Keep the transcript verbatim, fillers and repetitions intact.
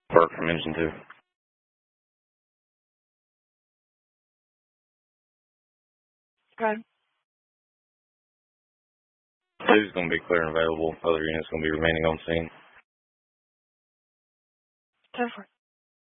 Work from engine two. Okay. Two's going to be clear and available. Other units going to be remaining on scene. Ten four.